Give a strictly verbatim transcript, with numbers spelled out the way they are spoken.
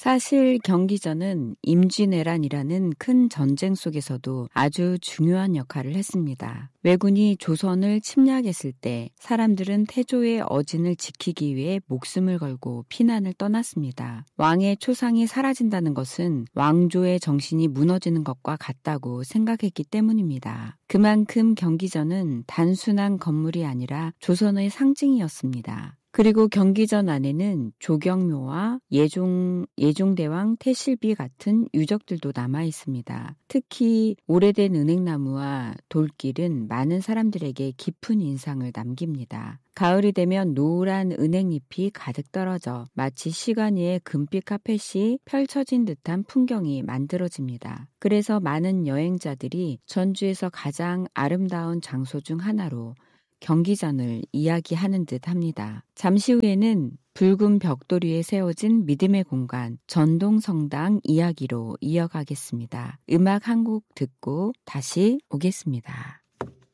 사실 경기전은 임진왜란이라는 큰 전쟁 속에서도 아주 중요한 역할을 했습니다. 왜군이 조선을 침략했을 때 사람들은 태조의 어진을 지키기 위해 목숨을 걸고 피난을 떠났습니다. 왕의 초상이 사라진다는 것은 왕조의 정신이 무너지는 것과 같다고 생각했기 때문입니다. 그만큼 경기전은 단순한 건물이 아니라 조선의 상징이었습니다. 그리고 경기전 안에는 조경묘와 예종, 예종대왕 태실비 같은 유적들도 남아 있습니다. 특히 오래된 은행나무와 돌길은 많은 사람들에게 깊은 인상을 남깁니다. 가을이 되면 노란 은행잎이 가득 떨어져 마치 시간 위에 금빛 카펫이 펼쳐진 듯한 풍경이 만들어집니다. 그래서 많은 여행자들이 전주에서 가장 아름다운 장소 중 하나로 경기전을 이야기하는 듯 합니다. 잠시 후에는 붉은 벽돌 위에 세워진 믿음의 공간 전동성당 이야기로 이어가겠습니다. 음악 한 곡 듣고 다시 오겠습니다.